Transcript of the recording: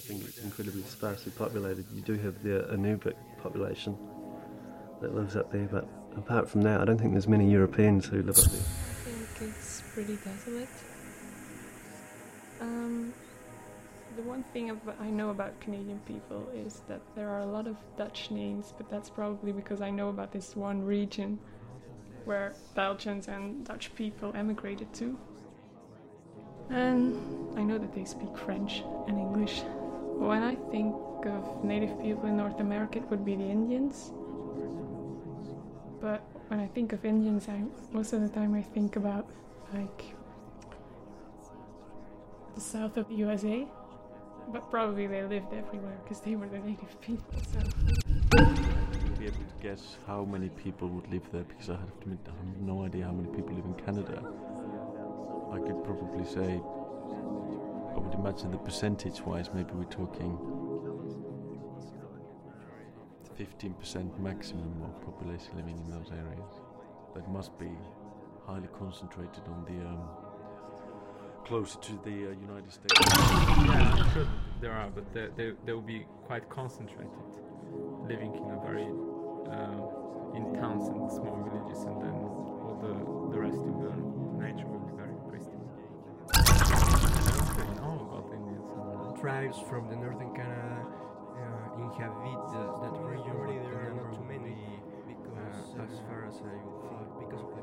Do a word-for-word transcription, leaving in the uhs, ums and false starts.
think it's incredibly sparsely populated. You do have the Inupiaq population that lives up there, but apart from that, I don't think there's many Europeans who live up there. I think it's pretty desolate. Um, the one thing ab- I know about Canadian people is that there are a lot of Dutch names, but that's probably because I know about this one region where Belgians and Dutch people emigrated to. And I know that they speak French and English. When I think of native people in North America, it would be the Indians. But when I think of Indians, I, most of the time I think about like the south of the U S A. But probably they lived everywhere because they were the native people. So. I'd be able to guess how many people would live there because I have to admit I have no idea how many people live in Canada. I could probably say, I would imagine the percentage-wise, maybe we're talking fifteen percent maximum of population living in those areas. That must be highly concentrated on the um, closer to the uh, United States. Yeah, I'm sure there are, but they, they, they will be quite concentrated, living in a very uh, in towns and small villages, and then all the, the rest of the nature will be very pristine. I know about Indians. And tribes from the northern Canada uh, inhabit the, that region, but Really, the there are number not too will many be, because uh, as far as I think, because of the